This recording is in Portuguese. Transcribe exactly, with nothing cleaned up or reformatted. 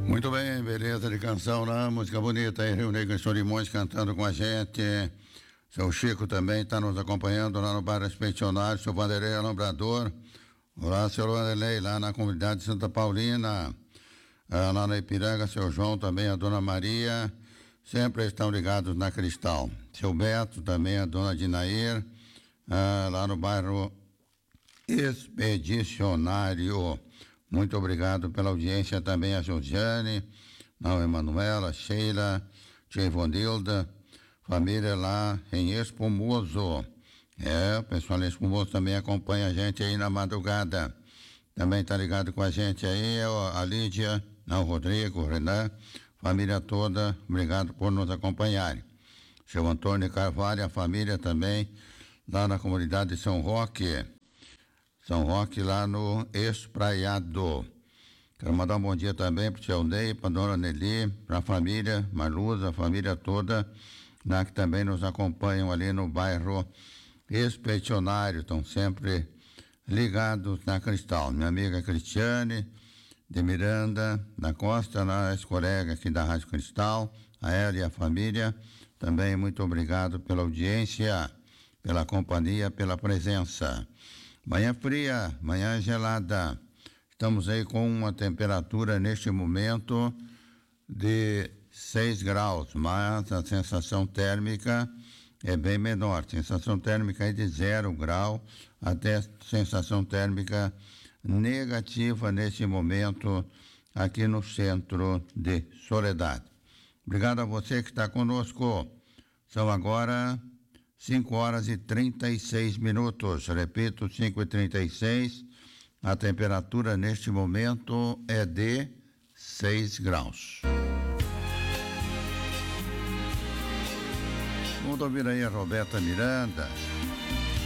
Muito bem, beleza de canção, né? Música bonita aí, Rio Negro e Solimões cantando com a gente. Seu Chico também está nos acompanhando lá no Bar Expedicionário, seu Vanderlei Alambrador. Olá, seu Vanderlei, lá na comunidade de Santa Paulina. Ah, lá na Ipiranga, seu João também, a dona Maria. Sempre estão ligados na Cristal. Seu Beto também, a dona Dinair. Ah, lá no bairro Expedicionário. Muito obrigado pela audiência também a Josiane, a Emanuela, Sheila, tia Ivonilda, família lá em Espumoso. É, o pessoal em Espumoso também acompanha a gente aí na madrugada. Também está ligado com a gente aí a Lídia, o Rodrigo, o Renan, família toda, obrigado por nos acompanharem. Seu Antônio Carvalho, a família também, lá na comunidade de São Roque. São Roque, lá no Espraiado. Quero mandar um bom dia também para o seu Ney, para a dona Nelly, para a família Marluza, a família toda, lá que também nos acompanham ali no bairro Expedicionário, estão sempre ligados na Cristal. Minha amiga Cristiane de Miranda da Costa, lá, ex-colega aqui da Rádio Cristal, a ela e a família, também muito obrigado pela audiência, pela companhia, pela presença. Manhã fria, manhã gelada. Estamos aí com uma temperatura neste momento de seis graus, mas a sensação térmica é bem menor. Sensação térmica é de zero grau até sensação térmica negativa neste momento aqui no centro de Soledade. Obrigado a você que está conosco. São agora cinco horas e trinta e seis minutos, repito, cinco e trinta e seis, a temperatura neste momento é de seis graus. Vamos ouvir aí a Roberta Miranda.